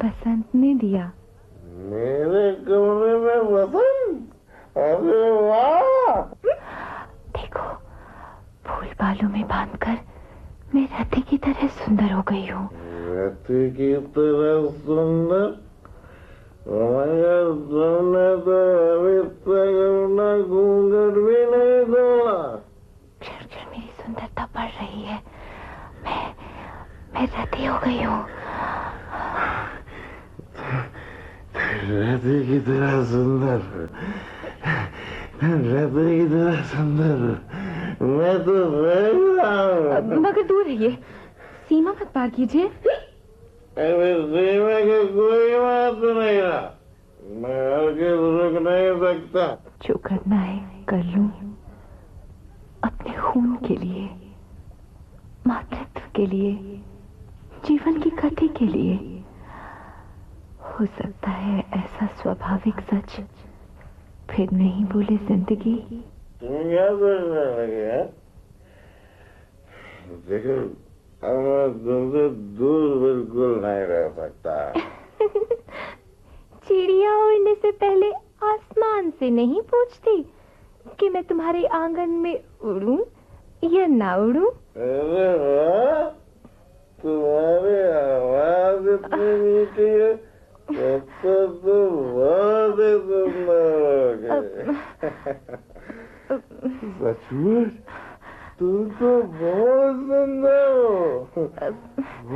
बसंत ने दिया। मेरे कमरे में बसंत? अरे वाह! देखो, फूल बालों में बांधकर मैं रति की तरह सुंदर हो गई हूँ। रति की तरह सुंदर? मगर तुमने तो अभी तक अपना घूंघट भी नहीं खोला। क्षण मेरी सुंदरता बढ़ रही है। मैं रति हो गई हूँ। रति की तरह सुंदर, रति की तरह सुंदर मैं तो मगर दूर रहिए, सीमा मत पार कीजिए। अरे सीमा की कोई बात नहीं रहा, मैं हरगिज़ रुक नहीं सकता। जो करना है कर लूं, अपने खून के लिए, मातृत्व के लिए, जीवन की गति के लिए। हो सकता है ऐसा स्वाभाविक सच फिर नहीं बोले जिंदगी। तुम क्या सोचने लगे हैं? देखो, अब मैं तुमसे दूर बिल्कुल नहीं रह सकता। चिड़िया उड़ने से पहले आसमान से नहीं पूछती कि मैं तुम्हारे आंगन में उड़ूं या ना उड़ूं? अरे वाह, तुम्हारी आवाज इतनी मीठी है, तब तो तुम बहुत ही सुंदर हो गए। सचमुच तुम तो बहुत सुंदर हो।